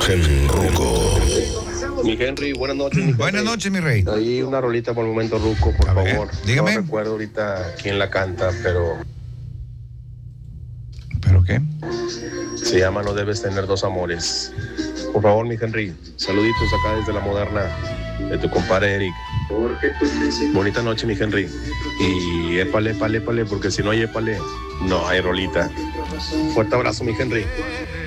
Imagen Ruco. Mi Henry, buenas noches. Buenas noches, mi rey. Ahí una rolita por el momento, Ruco, por favor. Dígame. No recuerdo ahorita quién la canta, pero... ¿Pero qué? Se llama No debes tener dos amores. Por favor, mi Henry, saluditos acá desde la Moderna, de tu compadre Eric. Bonita noche, mi Henry. Y épale, porque si no hay épale, no hay rolita. Fuerte abrazo, mi Henry.